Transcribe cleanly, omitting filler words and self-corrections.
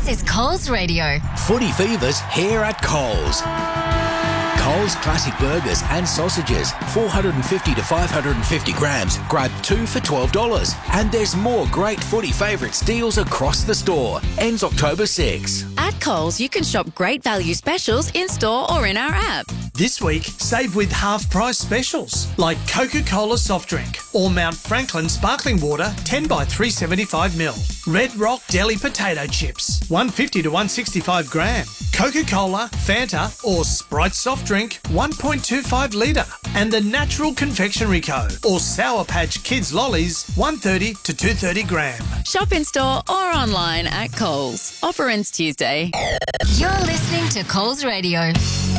This is Coles Radio. Footy Fever's here at Coles. Coles Classic Burgers and Sausages, 450 to 550 grams. Grab 2 for $12. And there's more great Footy Favourites deals across the store. Ends October 6. At Coles, you can shop great value specials in-store or in our app. This week, save with half-price specials like Coca-Cola soft drink or Mount Franklin sparkling water 10 by 375ml. Red Rock deli potato chips, 150 to 165 gram. Coca-Cola, Fanta or Sprite soft drink, 1.25 litre. And the Natural Confectionery Co. or Sour Patch Kids lollies, 130 to 230 gram. Shop in-store or online at Coles. Offer ends Tuesday. You're listening to Coles Radio.